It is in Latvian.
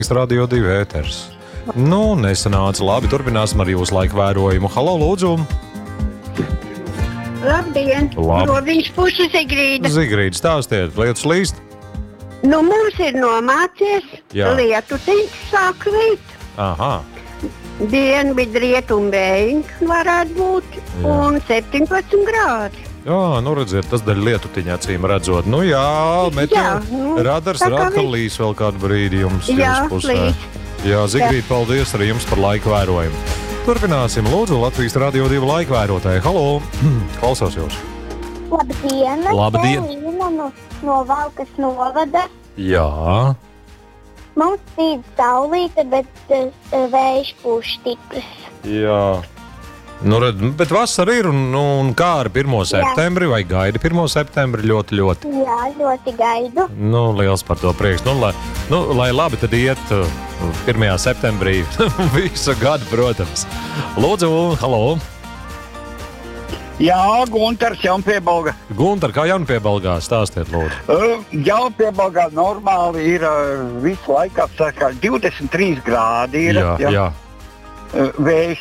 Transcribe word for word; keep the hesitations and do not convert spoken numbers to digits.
Radio divi ēters. Nu, nesanāca labi. Turpināsim ar jūsu laiku vērojumu. Halo, lūdzu! Labdien! Labi. No viņš puses Zigrīda. Zigrīda, stāstiet, lietus līst? Nu, mums ir nomācies, Jā. lietu tīks sāk līt. Aha. Dienvidu rietumu vējš varētu būt Jā. un septiņpadsmit grādi. Jā, nu redziet, tas daļa lietutiņā acīm redzot. Nu jā, meteo Jā, nu, radars tā kā rāda, ka viss. līs vēl kādu brīdi jums. Jā, jums pusē. līs. Jā, Zigrīda, paldies arī jums par laiku vērojumu. Turpināsim, lūdzu, Latvijas Radio divi laiku vērotāji. Halo, klausos jūs. Labdien! Labdien. Es Līna no, no Valkas novada. Jā, Mums spīd saulīte, bet uh, vējš pūš stiprs. jā. Nu, red, bet vasara ir, un, nu, un kā ar pirmo septembri, vai gaidi pirmo septembri ļoti, ļoti? Jā, ļoti gaidu. Nu, liels par to prieks. Nu, lai, nu, lai labi tad iet uh, pirmajā septembrī visu gadu, protams. Lūdzu, halo! Jā, Gunters Jaunpiebalga. Gunter, kā Jaunpiebalgā, stāstiet, lūdzu. Uh, Jaunpiebalgā normāli ir uh, visu laiku apsakā divdesmit trīs grādi. Ir, Jā, jā. Uh, vējš